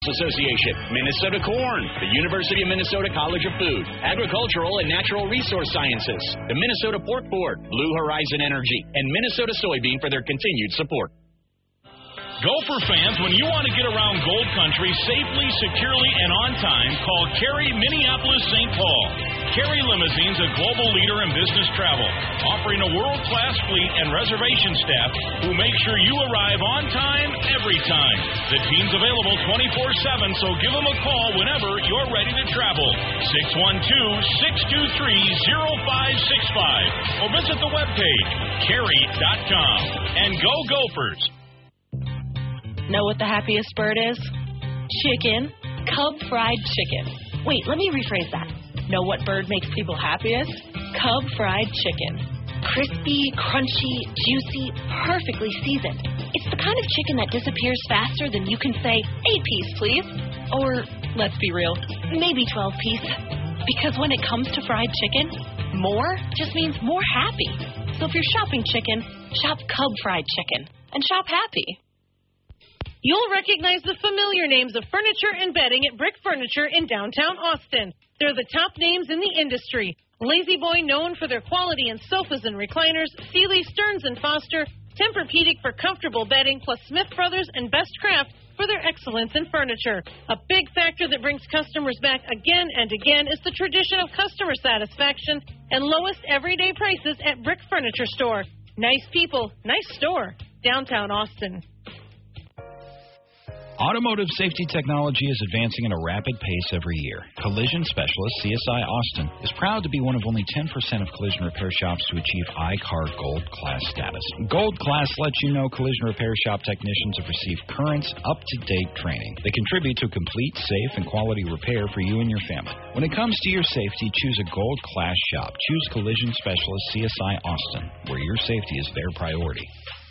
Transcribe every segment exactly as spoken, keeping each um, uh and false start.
Association, Minnesota Corn, the University of Minnesota College of Food, Agricultural and Natural Resource Sciences, the Minnesota Pork Board, Blue Horizon Energy, and Minnesota Soybean for their continued support. Gopher fans, when you want to get around Gold Country safely, securely, and on time, call Kerry Minneapolis Saint Paul. Kerry Limousines, a global leader in business travel, offering a world-class fleet and reservation staff who make sure you arrive on time, every time. The team's available twenty-four seven, so give them a call whenever you're ready to travel. six one two, six two three, zero five six five or visit the webpage, kerry dot com. And go Gophers! Know what the happiest bird is? Chicken. Cub fried chicken. Wait, let me rephrase that. Know what bird makes people happiest? Cub fried chicken. Crispy, crunchy, juicy, perfectly seasoned. It's the kind of chicken that disappears faster than you can say, eight piece, please. Or, let's be real, maybe twelve piece. Because when it comes to fried chicken, more just means more happy. So if you're shopping chicken, shop Cub fried chicken. And shop happy. You'll recognize the familiar names of furniture and bedding at Brick Furniture in downtown Austin. They're the top names in the industry. Lazy Boy, known for their quality in sofas and recliners, Sealy, Stearns and Foster, Tempur-Pedic for comfortable bedding, plus Smith Brothers and Best Craft for their excellence in furniture. A big factor that brings customers back again and again is the tradition of customer satisfaction and lowest everyday prices at Brick Furniture Store. Nice people, nice store, downtown Austin. Automotive safety technology is advancing at a rapid pace every year. Collision Specialist C S I Austin is proud to be one of only ten percent of collision repair shops to achieve I C A R Gold Class status. Gold Class lets you know collision repair shop technicians have received current, up-to-date training. They contribute to complete, safe, and quality repair for you and your family. When it comes to your safety, choose a Gold Class shop. Choose Collision Specialist C S I Austin, where your safety is their priority.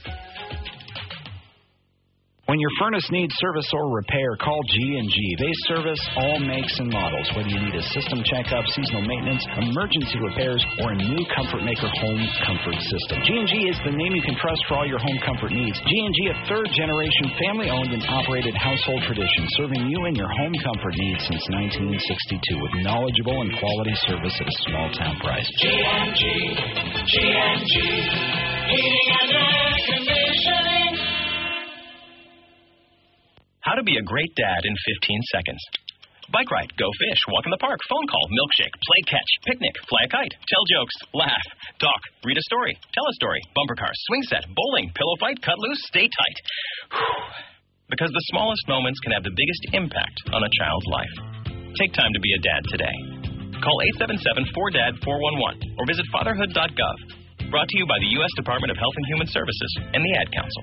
When your furnace needs service or repair, call G and G. They service all makes and models, whether you need a system checkup, seasonal maintenance, emergency repairs, or a new Comfort Maker home comfort system. G and G is the name you can trust for all your home comfort needs. G and G, a third-generation family-owned and operated household tradition, serving you and your home comfort needs since nineteen sixty-two with knowledgeable and quality service at a small-town price. G and G, G and G, heating and air conditioning. How to be a great dad in fifteen seconds. Bike ride, go fish, walk in the park, phone call, milkshake, play catch, picnic, fly a kite, tell jokes, laugh, talk, read a story, tell a story, bumper cars, swing set, bowling, pillow fight, cut loose, stay tight. Whew. Because the smallest moments can have the biggest impact on a child's life. Take time to be a dad today. Call eight seven seven, four D A D, four one one or visit fatherhood dot gov. Brought to you by the U S Department of Health and Human Services and the Ad Council.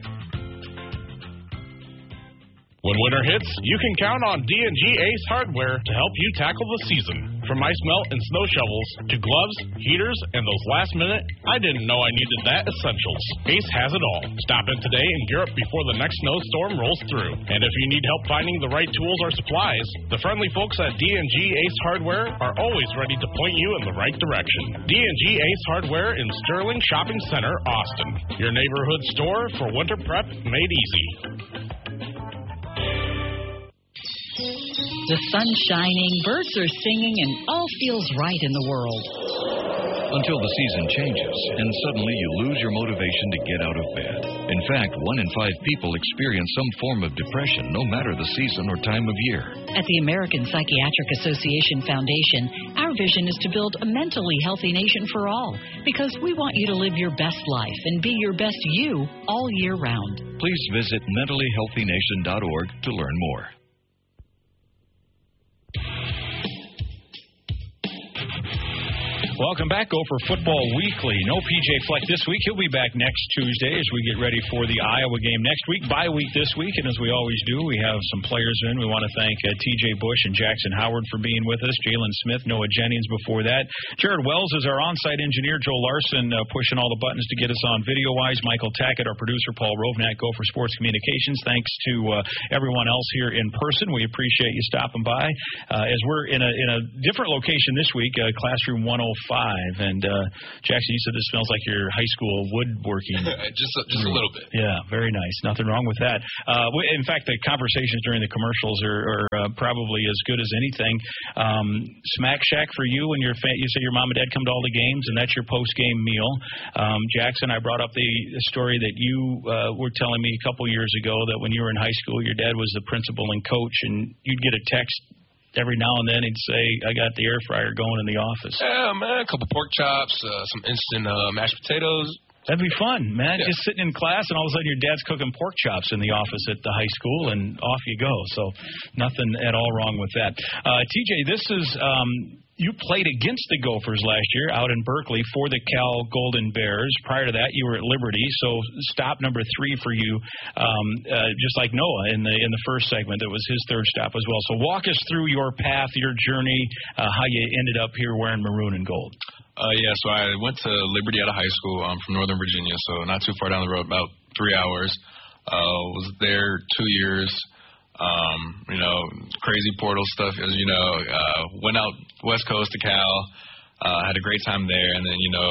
When winter hits, you can count on D and G Ace Hardware to help you tackle the season. From ice melt and snow shovels to gloves, heaters, and those last minute, I didn't know I needed that essentials. Ace has it all. Stop in today and gear up before the next snowstorm rolls through. And if you need help finding the right tools or supplies, the friendly folks at D and G Ace Hardware are always ready to point you in the right direction. D and G Ace Hardware in Sterling Shopping Center, Austin. Your neighborhood store for winter prep made easy. The sun's shining, birds are singing, and all feels right in the world. Until the season changes, and suddenly you lose your motivation to get out of bed. In fact, one in five people experience some form of depression, no matter the season or time of year. At the American Psychiatric Association Foundation, our vision is to build a mentally healthy nation for all, because we want you to live your best life and be your best you all year round. Please visit mentally healthy nation dot org to learn more. Welcome back, Gopher Football Weekly. No P J Fleck this week. He'll be back next Tuesday as we get ready for the Iowa game next week. Bye week this week, and as we always do, we have some players in. We want to thank uh, T J Bush and Jackson Howard for being with us, Jalen Smith, Noah Jennings before that. Jared Wells is our on-site engineer, Joe Larson uh, pushing all the buttons to get us on video-wise, Michael Tackett, our producer, Paul Rovnak, Gopher Sports Communications. Thanks to uh, everyone else here in person. We appreciate you stopping by. Uh, as we're in a, in a different location this week, uh, Classroom one oh five. And, uh, Jackson, you said this smells like your high school woodworking. just a, just a little bit. Yeah, very nice. Nothing wrong with that. Uh, we, in fact, the conversations during the commercials are, are uh, probably as good as anything. Um, Smack Shack for you and your fa- you say your mom and dad come to all the games, and that's your post-game meal. Um, Jackson, I brought up the, the story that you uh, were telling me a couple years ago that when you were in high school, your dad was the principal and coach, and you'd get a text every now and then. He'd say, I got the air fryer going in the office. Yeah, man, a couple pork chops, uh, some instant uh, mashed potatoes. That'd be fun, man. Yeah. Just sitting in class, and all of a sudden your dad's cooking pork chops in the office at the high school, and off you go. So nothing at all wrong with that. Uh, T J, this is um, you played against the Gophers last year out in Berkeley for the Cal Golden Bears. Prior to that, you were at Liberty. So stop number three for you, um, uh, just like Noah in the in the first segment. That was his third stop as well. So walk us through your path, your journey, uh, how you ended up here wearing maroon and gold. Uh, yeah, so I went to Liberty out of high school. I'm from Northern Virginia, so not too far down the road, about three hours. Uh, was there two years. Um, you know, crazy portal stuff. As you know, uh, went out West Coast to Cal. Uh, had a great time there, and then you know,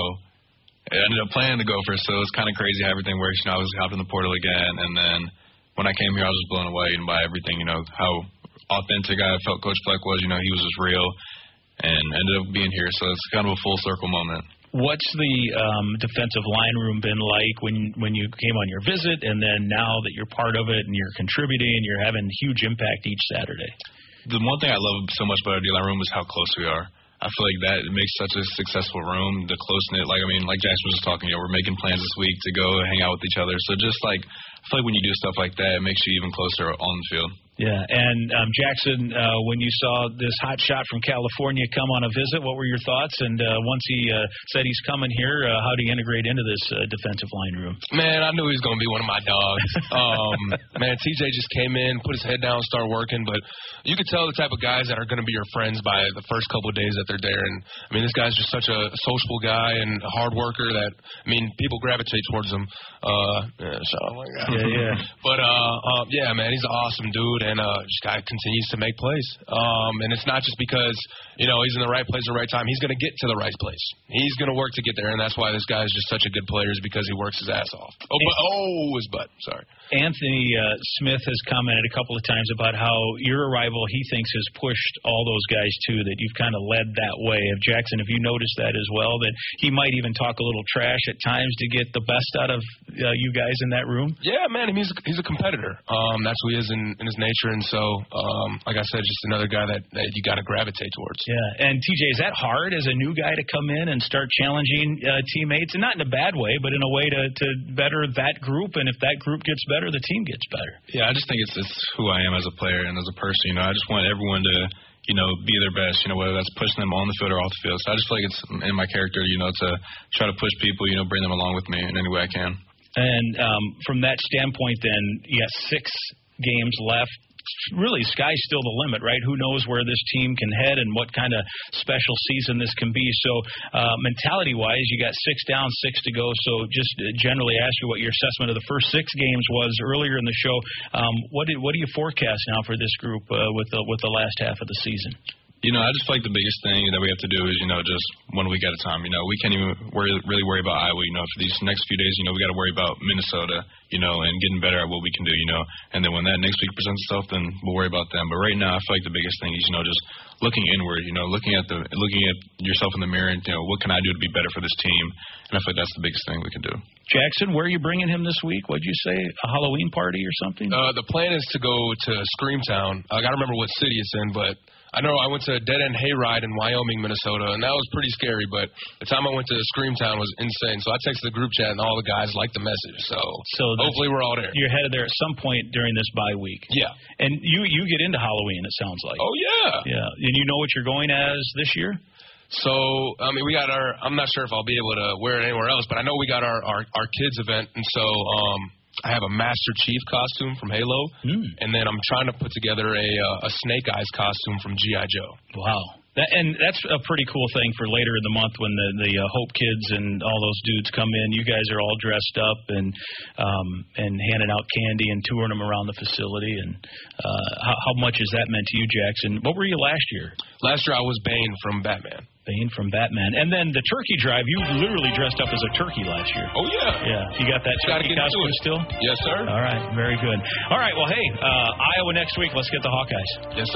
I ended up playing the Gophers. So it's kind of crazy how everything works. You know, I was hopped in the portal again, and then when I came here, I was just blown away by everything. You know, how authentic I felt Coach Fleck was. You know, he was just real. And ended up being here, so it's kind of a full circle moment. What's the um, defensive line room been like when when you came on your visit, and then now that you're part of it and you're contributing and you're having huge impact each Saturday? The one thing I love so much about our D-line room is how close we are. I feel like that makes such a successful room, the close-knit. Like, I mean, like Jackson was just talking, you know, we're making plans this week to go hang out with each other. So just, like, I feel like when you do stuff like that, it makes you even closer on the field. Yeah, and um, Jackson, uh, when you saw this hot shot from California come on a visit, what were your thoughts? And uh, once he uh, said he's coming here, uh, how do you integrate into this uh, defensive line room? Man, I knew he was going to be one of my dogs. um, man, T J just came in, put his head down, started working. But you could tell the type of guys that are going to be your friends by the first couple of days that they're there. And, I mean, this guy's just such a sociable guy and a hard worker that, I mean, people gravitate towards him. Uh, yeah, so, oh my God. Yeah, yeah. But, uh, uh, yeah, man, he's an awesome dude. And uh, this guy continues to make plays. Um, and it's not just because, you know, he's in the right place at the right time. He's going to get to the right place. He's going to work to get there. And that's why this guy is just such a good player, is because he works his ass off. Oh, but, oh his butt. Sorry. Anthony uh, Smith has commented a couple of times about how your arrival, he thinks, has pushed all those guys, too, that you've kind of led that way. Of Jackson, have you noticed that as well, that he might even talk a little trash at times to get the best out of uh, you guys in that room? Yeah, man, I mean, he's a, he's a competitor. Um, that's who he is in, in his nature. And so, um, like I said, just another guy that, that you got to gravitate towards. Yeah, and T J, is that hard as a new guy to come in and start challenging uh, teammates, and not in a bad way, but in a way to, to better that group, and if that group gets better, the team gets better? Yeah, I just think it's, it's who I am as a player and as a person. You know, I just want everyone to, you know, be their best, you know, whether that's pushing them on the field or off the field. So I just feel like it's in my character, you know, to try to push people, you know, bring them along with me in any way I can. And um, from that standpoint, then, you got six games left. Really, sky's still the limit, right? Who knows where this team can head and what kind of special season this can be. So uh, mentality-wise, you got six down, six to go. So just generally ask you what your assessment of the first six games was earlier in the show. Um, what, did, what do you forecast now for this group uh, with the, with the last half of the season? You know, I just feel like the biggest thing that we have to do is, you know, just one week at a time. You know, we can't even worry, really worry about Iowa. You know, for these next few days, you know, we got to worry about Minnesota, you know, and getting better at what we can do, you know. And then when that next week presents itself, then we'll worry about them. But right now, I feel like the biggest thing is, you know, just looking inward, you know, looking at the looking at yourself in the mirror and, you know, what can I do to be better for this team? And I feel like that's the biggest thing we can do. Jackson, where are you bringing him this week? What'd you say? A Halloween party or something? Uh, the plan is to go to Screamtown. I got to remember what city it's in, but I know I went to a dead-end hayride in Wyoming, Minnesota, and that was pretty scary, but the time I went to Screamtown was insane. So I texted the group chat, and all the guys liked the message. So, so hopefully we're all there. You're headed there at some point during this bye week. Yeah. And you, you get into Halloween, it sounds like. Oh, yeah. Yeah. And you know what you're going as this year? So, I mean, we got our – I'm not sure if I'll be able to wear it anywhere else, but I know we got our, our, our kids' event, and so um, – I have a Master Chief costume from Halo, mm. and then I'm trying to put together a uh, a Snake Eyes costume from G I. Joe. Wow. That, and that's a pretty cool thing for later in the month when the the uh, Hope Kids and all those dudes come in. You guys are all dressed up and um, and handing out candy and touring them around the facility. And uh, how, how much has that meant to you, Jackson? What were you last year? Last year I was Bane from Batman. Bane from Batman. And then the turkey drive, you literally dressed up as a turkey last year. Oh, yeah. Yeah. You got that turkey costume still? Yes, sir. All right. Very good. All right. Well, hey, uh, Iowa next week. Let's get the Hawkeyes. Yes, sir.